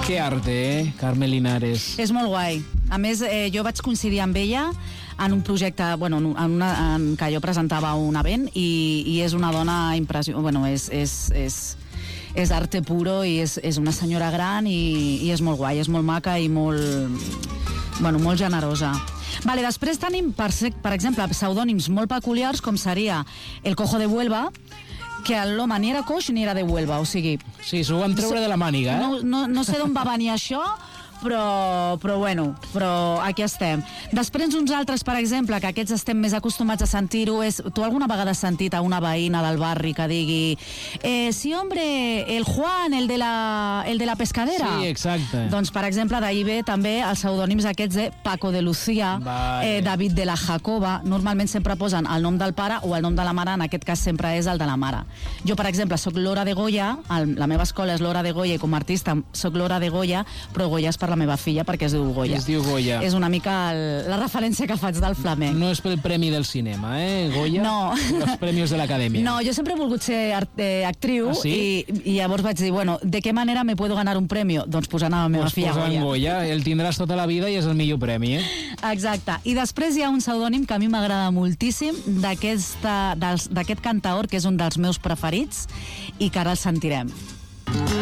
Que arte, Carme Linares. És molt guai. A més, jo vaig coincidir amb ella en un projecte, en que jo presentava un event, i és una dona impressionant. Bueno, és arte puro i és una senyora gran i és molt guai, és molt maca i molt generosa. Vale, després tenim, per exemple, pseudònims molt peculiars, com seria el Cojo de Huelva, que l'home ni era coix ni era de Huelva, o sigui... Sí, s'ho van treure de la màniga, eh? No sé d'on va venir això, però aquí estem. Després uns altres, per exemple, que aquests estem més acostumats a sentir-ho, és... Tu alguna vegada has sentit a una veïna del barri que digui sí, hombre, el Juan, el de la pescadera? Sí, exacte. Doncs, per exemple, d'ahir ve també els pseudònims aquests de Paco de Lucía, David de la Jacoba. Normalment sempre posen el nom del pare o el nom de la mare, en aquest cas sempre és el de la mare. Jo, per exemple, soc Lora de Goya, la meva escola és Lora de Goya i com a artista soc Lora de Goya, però Goya és per la meva filla perquè es diu Goya. Es diu Goya. És una mica la referència que faig del flamenc. No és pel premi del cinema, Goya? No. Els premis de l'acadèmia. No, jo sempre he volgut ser actriu. Ah, sí? I llavors vaig dir, bueno, ¿de qué manera me puedo ganar un premio? Doncs posant a la meva filla Goya. Goya. El tindràs tota la vida i és el millor premi, Exacte. I després hi ha un pseudònim que a mi m'agrada moltíssim d'aquest cantaor, que és un dels meus preferits i que ara el sentirem.